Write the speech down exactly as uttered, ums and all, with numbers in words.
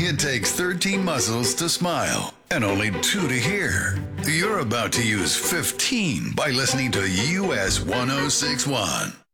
It takes thirteen muscles to smile and only two to hear. You're about to use fifteen by listening to U S one oh six one.